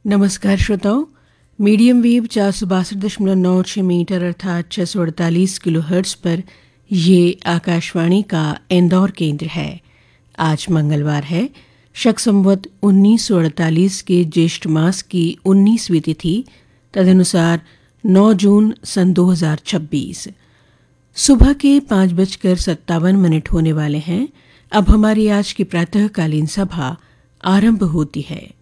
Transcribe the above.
नमस्कार श्रोताओं, medium wave 462.96 metre अर्थात 648 किलो हर्ट्ज पर ये आकाशवाणी का इंदौर केंद्र है। आज मंगलवार है, शक संवत 1948 के ज्येष्ठ मास की 19वीं तिथि, तदनुसार 9 जून सन 2026। सुबह के 5:57 होने वाले हैं। अब हमारी आज की प्रातःकालीन सभा आरंभ होती है।